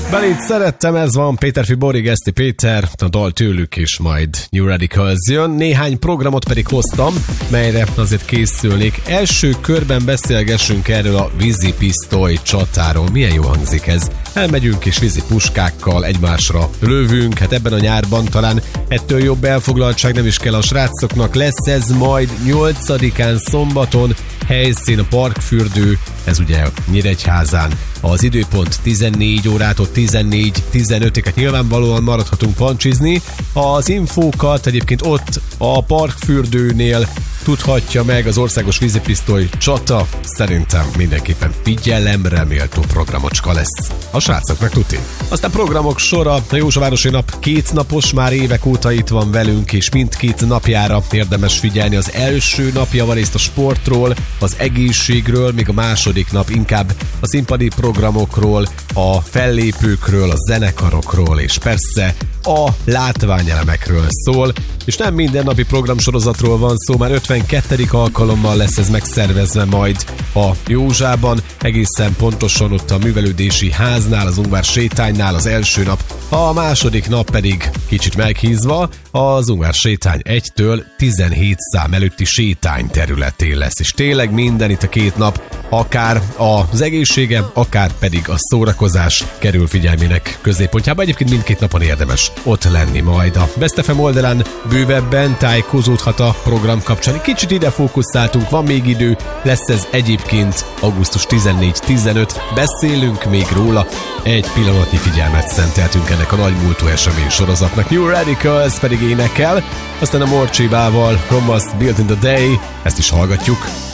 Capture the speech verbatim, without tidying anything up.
Belit szerettem, ez van Péterfi Borig, Eszti Péter, a dal tőlük is, majd New Radicals jön. Néhány programot pedig hoztam, melyre azért készülnék. Első körben beszélgessünk erről a vízipisztoly csatáról. Milyen jó hangzik ez. Elmegyünk és vízi puskákkal egymásra lövünk, hát ebben a nyárban talán ettől jobb elfoglaltság nem is kell a srácoknak. Lesz ez majd nyolcadikán szombaton, helyszín a Parkfürdő, ez ugye Nyíregyházán. Az időpont tizennégy órától tizennégy tizenötig, nyilvánvalóan maradhatunk pancsizni. Az infókat egyébként ott a Parkfürdőnél tudhatja meg. Az országos vízipisztoly csata szerintem mindenképpen figyelemre méltó programocska lesz. A srácoknak tuti. Aztán programok sora, a Józsavárosi Nap kétnapos, már évek óta itt van velünk, és mindkét napjára érdemes figyelni. Az első nap javarészt a sportról, az egészségről, míg a második nap inkább a színpadi programokról, a fellépőkről, a zenekarokról, és persze a látványelemekről szól, és nem mindennapi programsorozatról van szó, már ötvenkettedik alkalommal lesz ez megszervezve majd a Józsában, egészen pontosan ott a művelődési háznál, az Ungvár sétánynál az első nap, a második nap pedig kicsit meghízva az Ungvár sétány egytől tizenhét szám előtti sétány területén lesz, és tényleg minden itt a két nap, akár az egészsége, akár pedig a szórakozás kerül figyelmének középpontjába. Egyébként mindkét napon érdemes ott lenni majd. A Best ef em oldalán bővebben tájékozódhat a program kapcsán. Kicsit ide fókuszáltunk, van még idő, lesz ez egyébként augusztus tizennégy tizenöt, beszélünk még róla, egy pillanatnyi figyelmet szenteltünk ennek a nagymúltú esemény sorozatnak. New Radicals pedig énekel, aztán a Morcsibával From Must Build in the Day, ezt is hallgatjuk.